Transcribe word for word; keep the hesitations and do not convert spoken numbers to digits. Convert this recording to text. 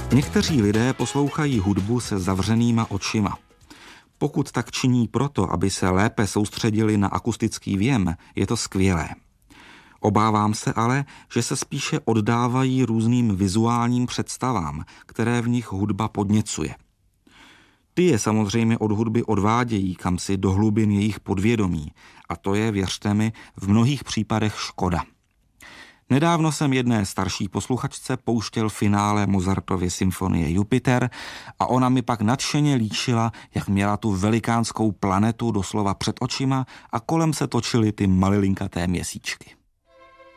Někteří lidé poslouchají hudbu se zavřenýma očima. Pokud tak činí proto, aby se lépe soustředili na akustický věm, je to skvělé. Obávám se ale, že se spíše oddávají různým vizuálním představám, které v nich hudba podněcuje. Ty je samozřejmě od hudby odvádějí kamsi do hlubin jejich podvědomí a to je, věřte mi, v mnohých případech škoda. Nedávno jsem jedné starší posluchačce pouštěl finále Mozartovy symfonie Jupiter a ona mi pak nadšeně líčila, jak měla tu velikánskou planetu doslova před očima a kolem se točily ty malilinkaté měsíčky.